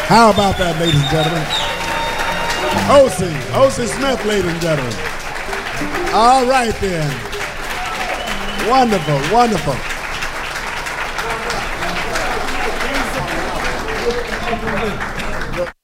How about that, ladies and gentlemen? O.C. Smith, ladies and gentlemen. All right, then. Wonderful, wonderful.